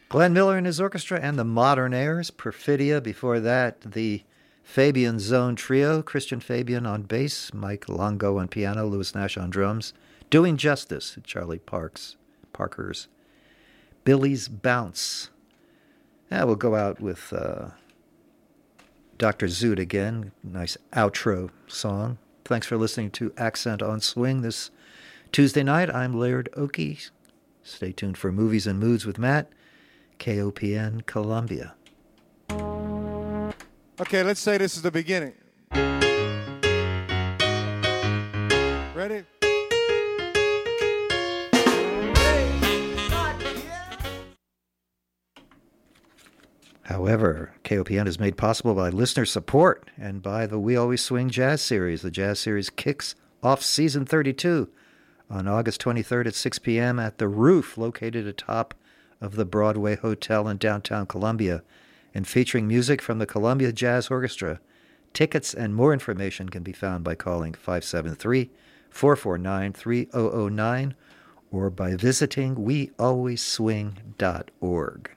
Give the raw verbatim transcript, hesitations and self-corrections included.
Glenn Miller and his orchestra and the Modern Airs, Perfidia. Before that, the Fabian Zone Trio, Christian Fabian on bass, Mike Longo on piano, Louis Nash on drums. Doing Justice, Charlie Parks, Parker's Billy's Bounce. Yeah, we'll go out with uh, Doctor Zoot again. Nice outro song. Thanks for listening to Accent on Swing this Tuesday night. I'm Laird Oakey. Stay tuned for Movies and Moods with Matt. K O P N Columbia. Okay, let's say this is the beginning. Ready? However, K O P N is made possible by listener support and by the We Always Swing Jazz Series. The Jazz Series kicks off season thirty-two on August twenty-third at six p.m. at The Roof, located atop of the Broadway Hotel in downtown Columbia, and featuring music from the Columbia Jazz Orchestra. Tickets and more information can be found by calling five seven three, four four nine, three zero zero nine or by visiting we always swing dot org.